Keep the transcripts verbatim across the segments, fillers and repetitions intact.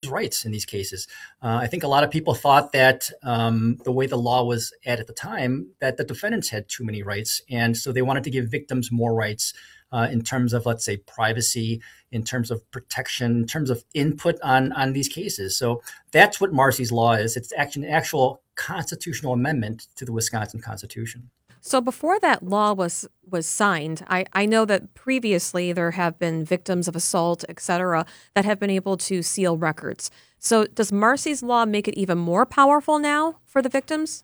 rights in these cases. Uh, I think a lot of people thought that um, the way the law was at at the time, that the defendants had too many rights. And so they wanted to give victims more rights uh, in terms of, let's say, privacy, in terms of protection, in terms of input on, on these cases. So that's what Marsy's Law is. It's actually an actual constitutional amendment to the Wisconsin Constitution. So before that law was was signed, I, I know that previously there have been victims of assault, et cetera, that have been able to seal records. So does Marsy's Law make it even more powerful now for the victims?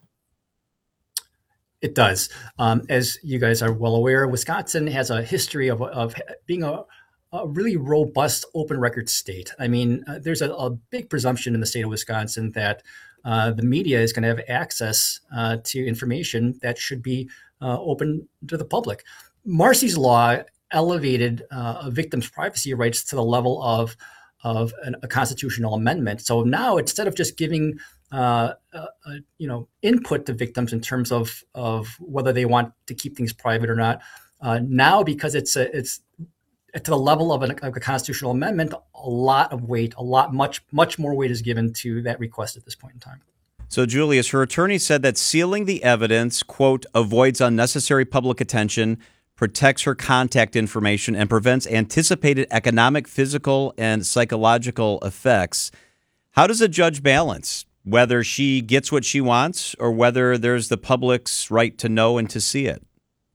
It does. Um, as you guys are well aware, Wisconsin has a history of, of being a, a really robust open record state. I mean, uh, there's a, a big presumption in the state of Wisconsin that uh, the media is going to have access uh, to information that should be uh, open to the public. Marsy's Law elevated uh, a victim's privacy rights to the level of, of an, a constitutional amendment. So now, instead of just giving uh, uh, you know, input to victims in terms of, of whether they want to keep things private or not, uh, now because it's a, it's to the level of, an, of a constitutional amendment, a lot of weight, a lot, much, much more weight is given to that request at this point in time. So, Julius, her attorney said that sealing the evidence, quote, avoids unnecessary public attention, protects her contact information, and prevents anticipated economic, physical, and psychological effects. How does a judge balance whether she gets what she wants or whether there's the public's right to know and to see it?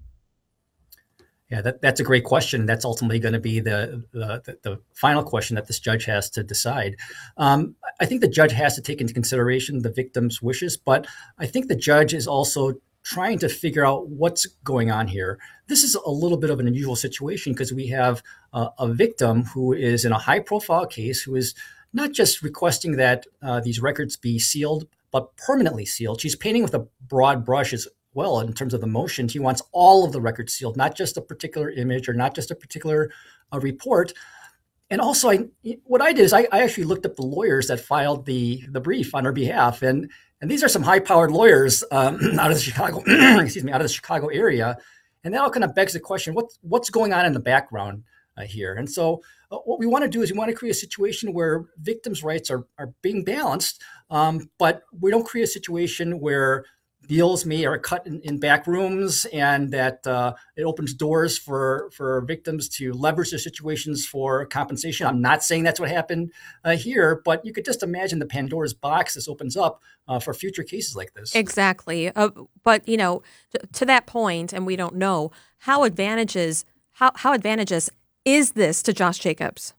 Yeah, that, that's a great question. That's ultimately going to be the, the the final question that this judge has to decide. Um, I think the judge has to take into consideration the victim's wishes, but I think the judge is also trying to figure out what's going on here. This is a little bit of an unusual situation because we have uh, a victim who is in a high-profile case who is not just requesting that uh, these records be sealed, but permanently sealed. She's painting with a broad brush as well in terms of the motion. She wants all of the records sealed, not just a particular image or not just a particular uh, report. And also, I, what I did is I, I actually looked up the lawyers that filed the, the brief on her behalf. And, and these are some high-powered lawyers um, out of the Chicago, excuse me, out of the Chicago area. And that all kind of begs the question, what, what's going on in the background uh, here? And so uh, what we want to do is we want to create a situation where victims' rights are, are being balanced, um, but we don't create a situation where deals may are cut in, in back rooms and that uh, it opens doors for, for victims to leverage their situations for compensation. I'm not saying that's what happened uh, here, but you could just imagine the Pandora's box this opens up uh, for future cases like this. Exactly. Uh, but, you know, to, to that point, and we don't know, how advantages, how, how advantageous is this to Josh Jacobs?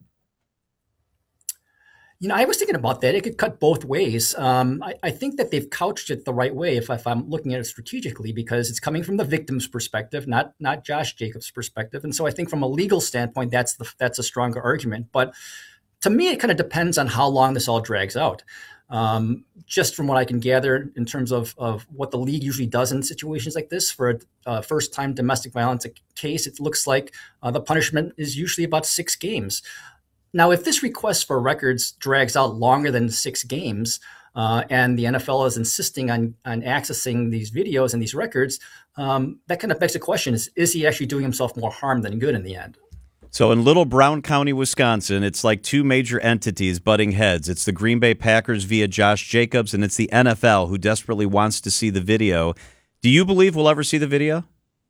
You know, I was thinking about that. It could cut both ways. Um, I, I think that they've couched it the right way if, if I'm looking at it strategically, because it's coming from the victim's perspective, not not Josh Jacobs' perspective. And so I think from a legal standpoint, that's the, that's a stronger argument. But to me, it kind of depends on how long this all drags out. Um, just from what I can gather in terms of, of what the league usually does in situations like this for a uh, first-time domestic violence case, it looks like uh, the punishment is usually about six games. Now, if this request for records drags out longer than six games, uh, and the N F L is insisting on, on accessing these videos and these records, um, that kind of begs the question, is, is he actually doing himself more harm than good in the end? So in Little Brown County, Wisconsin, it's like two major entities butting heads. It's the Green Bay Packers via Josh Jacobs, and it's the N F L who desperately wants to see the video. Do you believe we'll ever see the video?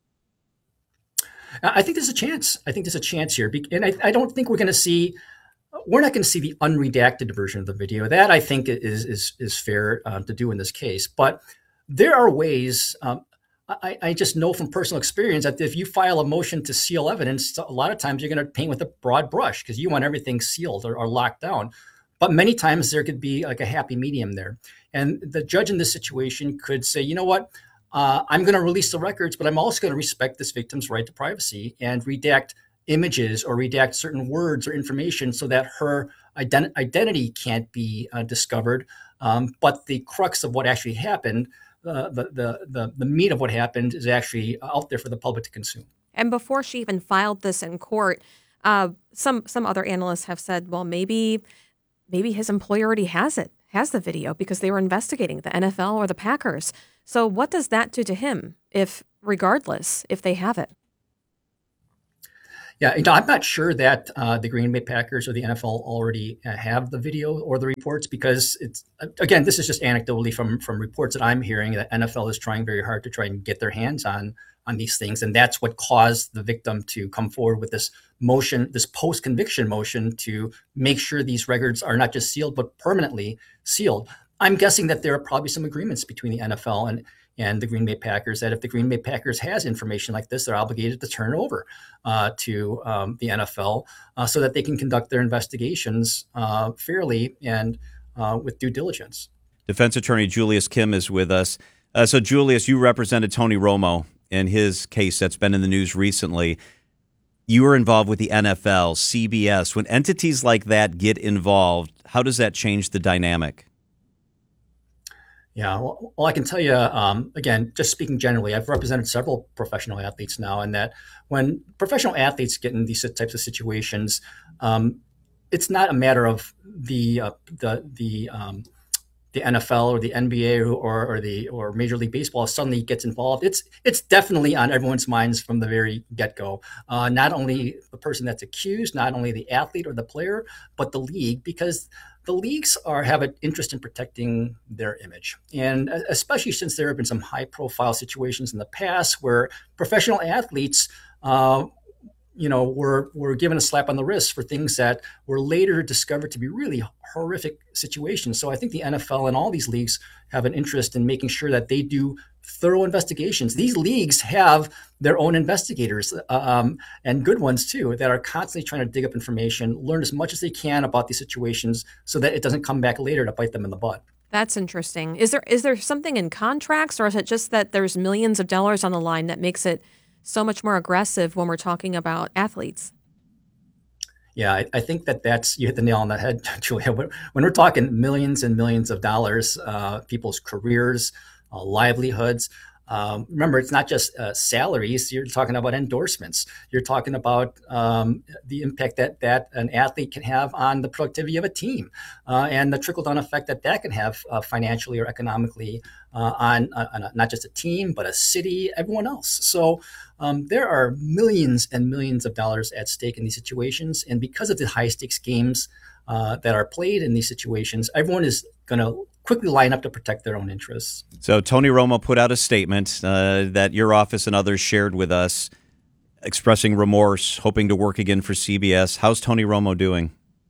I think there's a chance. I think there's a chance here. And I, I don't think we're going to see We're not going to see the unredacted version of the video. That I think is is is fair uh, to do in this case. But there are ways. Um, I, I just know from personal experience that if you file a motion to seal evidence, a lot of times you're going to paint with a broad brush because you want everything sealed or, or locked down. But many times there could be like a happy medium there, and the judge in this situation could say, you know what? Uh, I'm going to release the records, but I'm also going to respect this victim's right to privacy and redact images or redact certain words or information so that her ident- identity can't be uh, discovered. Um, but the crux of what actually happened, uh, the, the, the, the meat of what happened is actually out there for the public to consume. And before she even filed this in court, uh, some some other analysts have said, well, maybe maybe his employer already has it, has the video because they were investigating the N F L or the Packers. So what does that do to him if, regardless, if they have it? Yeah, you know, I'm not sure that uh, the Green Bay Packers or the N F L already uh, have the video or the reports, because it's, again, this is just anecdotally from from reports that I'm hearing that N F L is trying very hard to try and get their hands on on these things, and that's what caused the victim to come forward with this motion, this post-conviction motion, to make sure these records are not just sealed but permanently sealed. I'm guessing that there are probably some agreements between the N F L and and the Green Bay Packers that if the Green Bay Packers has information like this, they're obligated to turn it over uh, to um, the N F L uh, so that they can conduct their investigations uh, fairly and uh, with due diligence. Defense attorney Julius Kim is with us. Uh, so, Julius, you represented Tony Romo in his case that's been in the news recently. You were involved with the N F L, C B S. When entities like that get involved, how does that change the dynamic? Yeah, well, well, I can tell you, um, again, just speaking generally, I've represented several professional athletes now, and that when professional athletes get in these types of situations, um, it's not a matter of the uh, the the um, the N F L or the N B A or, or the or Major League Baseball suddenly gets involved. It's it's definitely on everyone's minds from the very get-go. Uh, not only the person that's accused, not only the athlete or the player, but the league, because the leagues are have an interest in protecting their image. And especially since there have been some high-profile situations in the past where professional athletes uh, you know, were were given a slap on the wrist for things that were later discovered to be really horrific situations. So I think the N F L and all these leagues have an interest in making sure that they do thorough investigations. These leagues have their own investigators, um, and good ones too, that are constantly trying to dig up information, learn as much as they can about these situations so that it doesn't come back later to bite them in the butt. That's interesting. Is there is there something in contracts, or is it just that there's millions of dollars on the line that makes it so much more aggressive when we're talking about athletes? Yeah, I, I think that that's, you hit the nail on the head, Julia. When we're talking millions and millions of dollars, uh, people's careers, uh, livelihoods. Um, remember, it's not just uh, salaries. You're talking about endorsements. You're talking about um, the impact that, that an athlete can have on the productivity of a team uh, and the trickle-down effect that that can have uh, financially or economically uh, on, on a, not just a team, but a city, everyone else. So um, there are millions and millions of dollars at stake in these situations. And because of the high-stakes games uh, that are played in these situations, everyone is going to quickly line up to protect their own interests. So Tony Romo put out a statement uh, that your office and others shared with us, expressing remorse, hoping to work again for C B S. How's Tony Romo doing?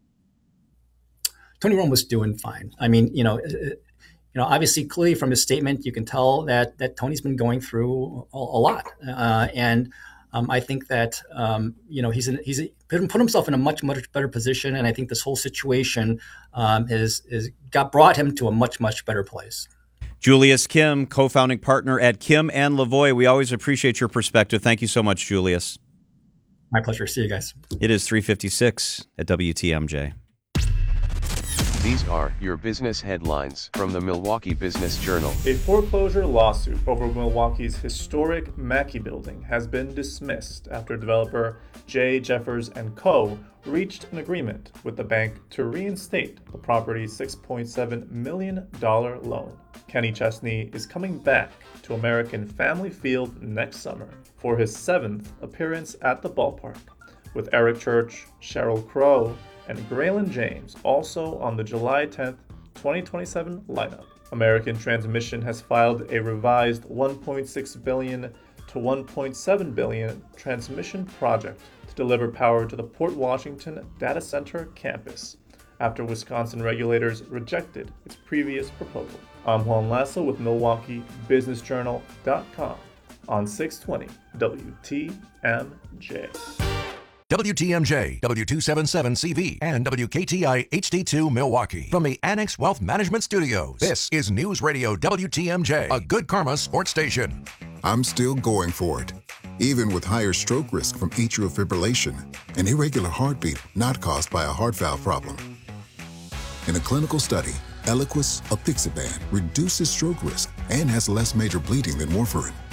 Tony Romo's doing fine. I mean, you know, you know, obviously, clearly from his statement, you can tell that that Tony's been going through a, a lot, uh, and um, I think that um, you know he's in, he's put himself in a much much better position, and I think this whole situation um, is is got brought him to a much much better place. Julius Kim, co-founding partner at Kim and Lavoie. We always appreciate your perspective. Thank you so much, Julius. My pleasure. See you guys. It is three fifty-six at W T M J. These are your business headlines from the Milwaukee Business Journal. A foreclosure lawsuit over Milwaukee's historic Mackey building has been dismissed after developer Jay Jeffers and Co. reached an agreement with the bank to reinstate the property's six point seven million dollars loan. Kenny Chesney is coming back to American Family Field next summer for his seventh appearance at the ballpark, with Eric Church, Sheryl Crow, and Graylin James also on the July tenth, twenty twenty-seven lineup. American Transmission has filed a revised one point six billion dollars to one point seven billion dollars transmission project to deliver power to the Port Washington data center campus after Wisconsin regulators rejected its previous proposal. I'm Juan Lasso with Milwaukee Business Journal dot com on six twenty W T M J. W T M J, W two seventy-seven C V, and W K T I H D two Milwaukee. From the Annex Wealth Management Studios, this is News Radio W T M J, a Good Karma sports station. I'm still going for it, even with higher stroke risk from atrial fibrillation, an irregular heartbeat not caused by a heart valve problem. In a clinical study, Eliquis apixaban reduces stroke risk and has less major bleeding than warfarin.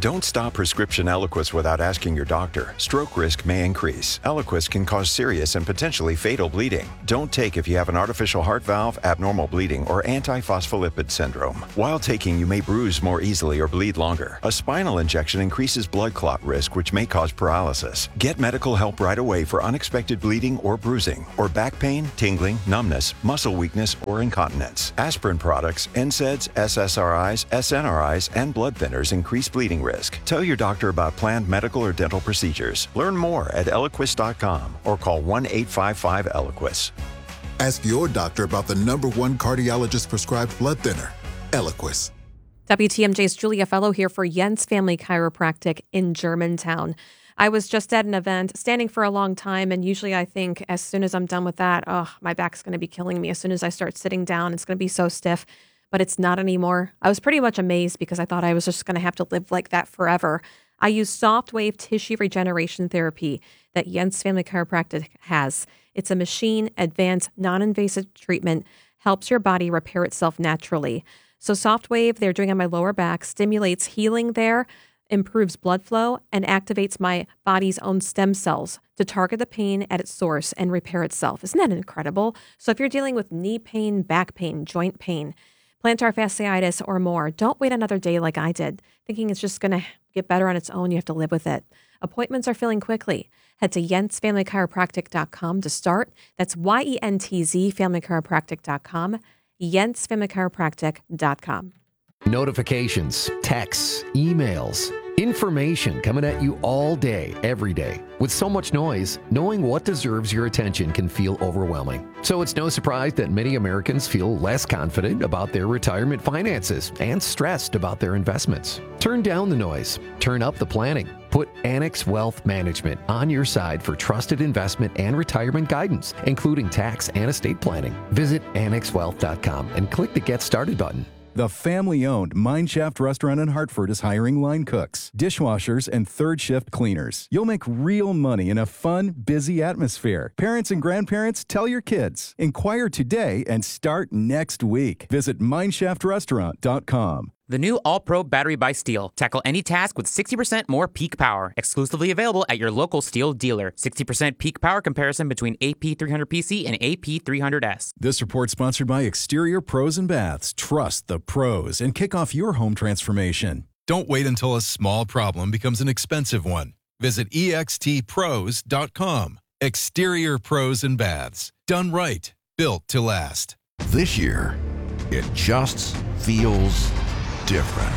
Don't stop prescription Eliquis without asking your doctor. Stroke risk may increase. Eliquis can cause serious and potentially fatal bleeding. Don't take if you have an artificial heart valve, abnormal bleeding, or antiphospholipid syndrome. While taking, you may bruise more easily or bleed longer. A spinal injection increases blood clot risk, which may cause paralysis. Get medical help right away for unexpected bleeding or bruising, or back pain, tingling, numbness, muscle weakness, or incontinence. Aspirin products, N SAIDs, S S R Is, S N R Is, and blood thinners increase bleeding risk. Tell your doctor about planned medical or dental procedures. Learn more at Eliquis dot com or call one eight five five Eliquis. Ask your doctor about the number one cardiologist prescribed blood thinner, Eliquis. W T M J's Julia Fellow here for Jens Family Chiropractic in Germantown. I was just at an event, standing for a long time, and usually I think as soon as I'm done with that, oh, my back's going to be killing me. As soon as I start sitting down, it's going to be so stiff. But it's not anymore. I was pretty much amazed because I thought I was just going to have to live like that forever. I use soft wave tissue regeneration therapy that Jens Family Chiropractic has. It's a machine, advanced, non-invasive treatment, helps your body repair itself naturally. So soft wave, they're doing on my lower back, stimulates healing there, improves blood flow, and activates my body's own stem cells to target the pain at its source and repair itself. Isn't that incredible? So if you're dealing with knee pain, back pain, joint pain, plantar fasciitis, or more, don't wait another day like I did, thinking it's just going to get better on its own. You have to live with it. Appointments are filling quickly. Head to jens family chiropractic dot com to start. That's Y E N T Z family chiropractic dot com, jens family chiropractic dot com. Notifications, texts, emails, information coming at you all day, every day. With so much noise, knowing what deserves your attention can feel overwhelming. So it's no surprise that many Americans feel less confident about their retirement finances and stressed about their investments. Turn down the noise. Turn up the planning. Put Annex Wealth Management on your side for trusted investment and retirement guidance, including tax and estate planning. Visit annex wealth dot com and click the Get Started button. The family-owned Mineshaft Restaurant in Hartford is hiring line cooks, dishwashers, and third-shift cleaners. You'll make real money in a fun, busy atmosphere. Parents and grandparents, tell your kids. Inquire today and start next week. Visit mineshaft restaurant dot com. The new All-Pro Battery by Steel. Tackle any task with sixty percent more peak power. Exclusively available at your local Steel dealer. sixty percent peak power comparison between A P three hundred P C and A P three hundred S. This report sponsored by Exterior Pros and Baths. Trust the pros and kick off your home transformation. Don't wait until a small problem becomes an expensive one. Visit E X T pros dot com. Exterior Pros and Baths. Done right. Built to last. This year, it just feels different.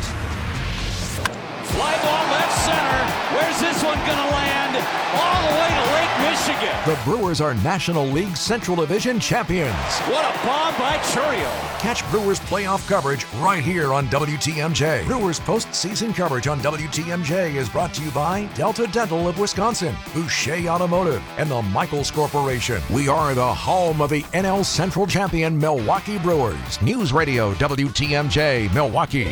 Fly ball left center. Where's this one going to land? All the way to Lake Michigan. The Brewers are National League Central Division champions. What a bomb by Churio. Catch Brewers playoff coverage right here on W T M J. Brewers postseason coverage on W T M J is brought to you by Delta Dental of Wisconsin, Boucher Automotive, and the Michaels Corporation. We are the home of the N L Central champion Milwaukee Brewers. News Radio W T M J, Milwaukee.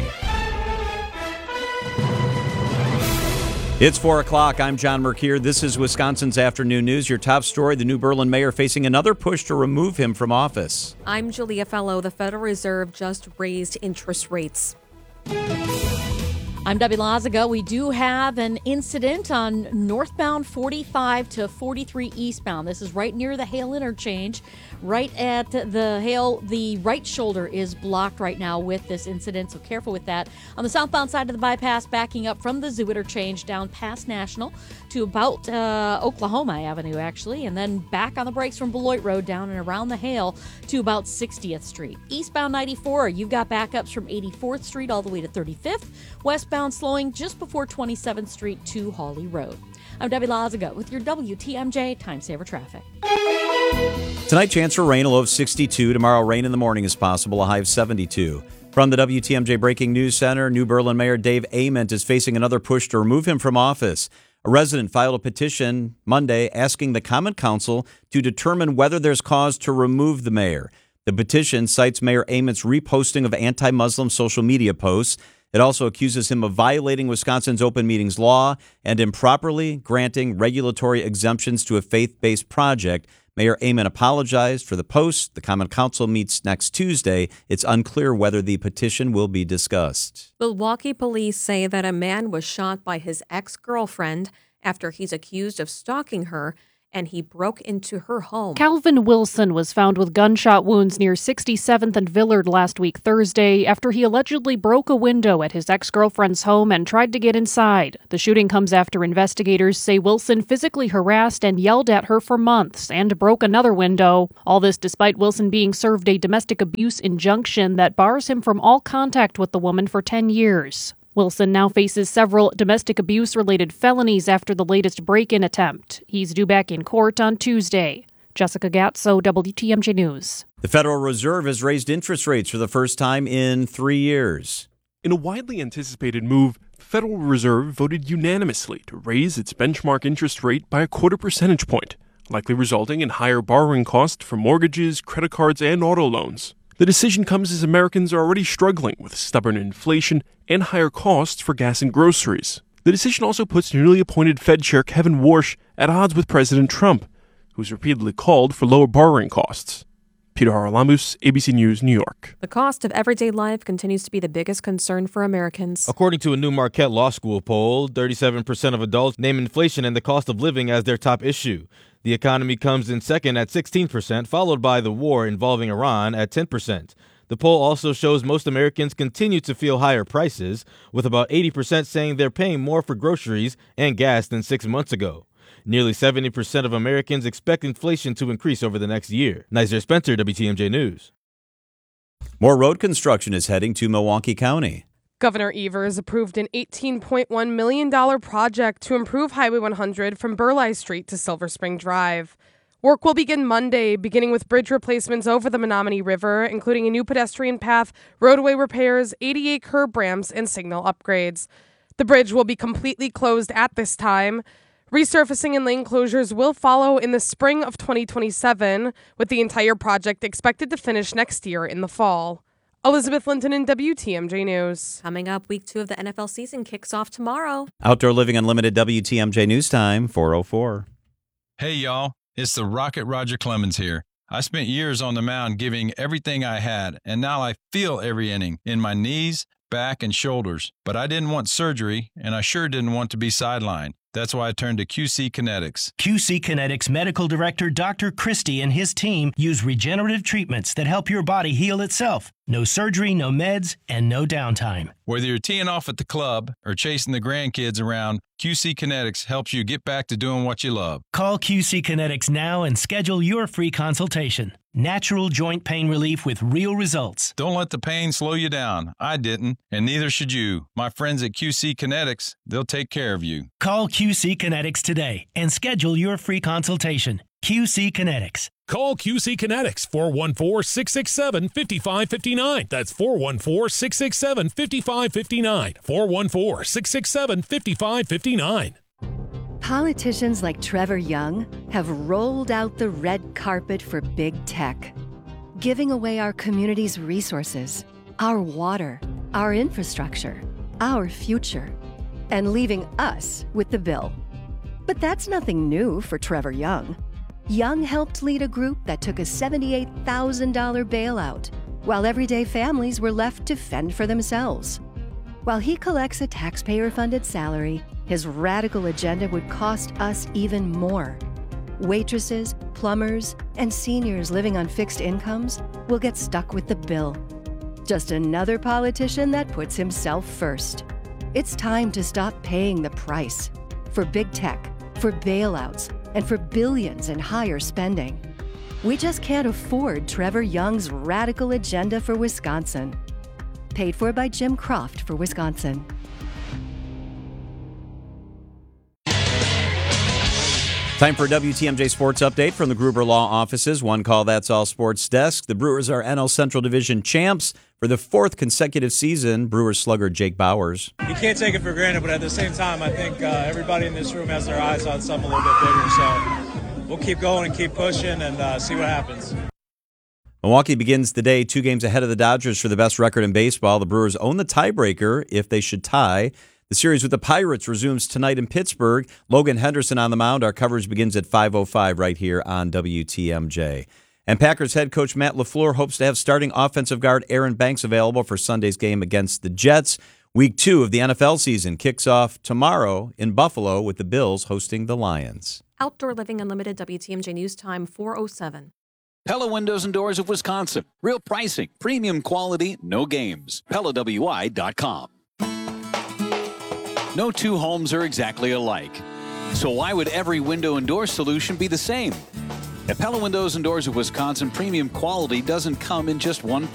It's four o'clock. I'm John Mercure. This is Wisconsin's Afternoon News. Your top story, the new Berlin mayor facing another push to remove him from office. I'm Julia Fellow. The Federal Reserve just raised interest rates. I'm Debbie Lazaga. We do have an incident on northbound forty-five to forty-three eastbound. This is right near the Hale interchange. Right at the Hale, the right shoulder is blocked right now with this incident, so careful with that. On the southbound side of the bypass, backing up from the Zoo interchange down past National to about uh, Oklahoma Avenue, actually, and then back on the brakes from Beloit Road down and around the Hale to about sixtieth Street. Eastbound ninety-four, you've got backups from eighty-fourth Street all the way to thirty-fifth. Westbound slowing just before twenty-seventh Street to Hawley Road. I'm Debbie Lazaga with your W T M J Time Saver Traffic. Tonight, chance for rain, a low of sixty-two. Tomorrow, rain in the morning is possible, a high of seventy-two. From the W T M J Breaking News Center, New Berlin Mayor Dave Ament is facing another push to remove him from office. A resident filed a petition Monday asking the Common Council to determine whether there's cause to remove the mayor. The petition cites Mayor Ament's reposting of anti-Muslim social media posts. It also accuses him of violating Wisconsin's open meetings law and improperly granting regulatory exemptions to a faith-based project Mayor Amon apologized for the post. The Common Council meets next Tuesday. It's unclear whether the petition will be discussed. Milwaukee police say that a man was shot by his ex-girlfriend after he's accused of stalking her, and he broke into her home. Calvin Wilson was found with gunshot wounds near sixty-seventh and Villard last week Thursday after he allegedly broke a window at his ex-girlfriend's home and tried to get inside. The shooting comes after investigators say Wilson physically harassed and yelled at her for months and broke another window. All this despite Wilson being served a domestic abuse injunction that bars him from all contact with the woman for ten years. Wilson now faces several domestic abuse-related felonies after the latest break-in attempt. He's due back in court on Tuesday. Jessica Gatso, W T M J News. The Federal Reserve has raised interest rates for the first time in three years. In a widely anticipated move, the Federal Reserve voted unanimously to raise its benchmark interest rate by a quarter percentage point, likely resulting in higher borrowing costs for mortgages, credit cards, and auto loans. The decision comes as Americans are already struggling with stubborn inflation and higher costs for gas and groceries. The decision also puts newly appointed Fed Chair Kevin Warsh at odds with President Trump, who's repeatedly called for lower borrowing costs. Peter Haralamus, A B C News, New York. The cost of everyday life continues to be the biggest concern for Americans. According to a new Marquette Law School poll, thirty-seven percent of adults name inflation and the cost of living as their top issue. The economy comes in second at sixteen percent, followed by the war involving Iran at ten percent. The poll also shows most Americans continue to feel higher prices, with about eighty percent saying they're paying more for groceries and gas than six months ago. Nearly seventy percent of Americans expect inflation to increase over the next year. Nizer Spencer, W T M J News. More road construction is heading to Milwaukee County. Governor Evers approved an eighteen point one million dollars project to improve Highway one hundred from Burleigh Street to Silver Spring Drive. Work will begin Monday, beginning with bridge replacements over the Menominee River, including a new pedestrian path, roadway repairs, A D A curb ramps, and signal upgrades. The bridge will be completely closed at this time. Resurfacing and lane closures will follow in the spring of twenty twenty-seven, with the entire project expected to finish next year in the fall. Elizabeth Linton in W T M J News. Coming up, week two of the N F L season kicks off tomorrow. Outdoor Living Unlimited W T M J News Time, four oh four. Hey, y'all. It's the Rocket Roger Clemens here. I spent years on the mound giving everything I had, and now I feel every inning in my knees, back, and shoulders. But I didn't want surgery, and I sure didn't want to be sidelined. That's why I turned to Q C Kinetics. Q C Kinetics Medical Director Doctor Christie and his team use regenerative treatments that help your body heal itself. No surgery, no meds, and no downtime. Whether you're teeing off at the club or chasing the grandkids around, Q C Kinetics helps you get back to doing what you love. Call Q C Kinetics now and schedule your free consultation. Natural joint pain relief with real results. Don't let the pain slow you down. I didn't, and neither should you. My friends at Q C Kinetics, they'll take care of you. Call Q C Kinetics today and schedule your free consultation. Q C Kinetics. Call Q C Kinetics, four one four, six six seven, five five five nine. That's four one four, six six seven, five five five nine. four one four, six six seven, five five five nine. Politicians like Trevor Young have rolled out the red carpet for big tech, giving away our community's resources, our water, our infrastructure, our future, and leaving us with the bill. But that's nothing new for Trevor Young. Young helped lead a group that took a seventy-eight thousand dollars bailout, while everyday families were left to fend for themselves. While he collects a taxpayer-funded salary, his radical agenda would cost us even more. Waitresses, plumbers, and seniors living on fixed incomes will get stuck with the bill. Just another politician that puts himself first. It's time to stop paying the price for big tech, for bailouts, and for billions in higher spending. We just can't afford Trevor Young's radical agenda for Wisconsin. Paid for by Jim Croft for Wisconsin. Time for a W T M J Sports Update from the Gruber Law Offices. One call, that's all sports desk. The Brewers are N L Central Division champs for the fourth consecutive season. Brewers slugger Jake Bowers. You can't take it for granted, but at the same time, I think uh, everybody in this room has their eyes on something a little bit bigger. So we'll keep going and keep pushing and uh, see what happens. Milwaukee begins the day two games ahead of the Dodgers for the best record in baseball. The Brewers own the tiebreaker if they should tie. The series with the Pirates resumes tonight in Pittsburgh. Logan Henderson on the mound. Our coverage begins at five oh five right here on W T M J. And Packers head coach Matt LaFleur hopes to have starting offensive guard Aaron Banks available for Sunday's game against the Jets. Week two of the N F L season kicks off tomorrow in Buffalo with the Bills hosting the Lions. Outdoor Living Unlimited, W T M J News Time, four oh seven. Pella Windows and Doors of Wisconsin. Real pricing, premium quality, no games. Pella W I dot com. No two homes are exactly alike. So why would every window and door solution be the same? At Pella Windows and Doors of Wisconsin, premium quality doesn't come in just one